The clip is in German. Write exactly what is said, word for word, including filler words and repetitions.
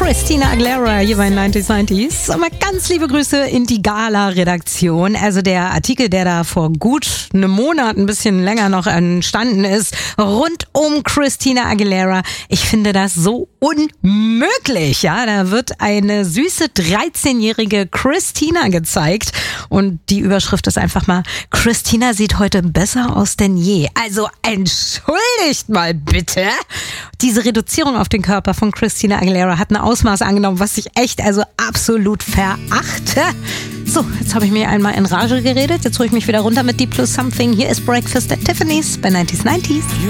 Christina Aguilera hier bei neunzig neunzig. Aber ganz liebe Grüße in die Gala-Redaktion. Also der Artikel, der da vor gut einem Monat, ein bisschen länger noch entstanden ist, rund um Christina Aguilera. Ich finde das so unmöglich. Ja, da wird eine süße dreizehnjährige Christina gezeigt und die Überschrift ist einfach mal: Christina sieht heute besser aus denn je. Also entschuldigt mal bitte. Diese Reduzierung auf den Körper von Christina Aguilera hat ein Ausmaß angenommen, was ich echt also absolut verachte. So, jetzt habe ich mir einmal in Rage geredet. Jetzt hole ich mich wieder runter mit Deep Plus Something. Hier ist Breakfast at Tiffany's bei neunzig neunzig.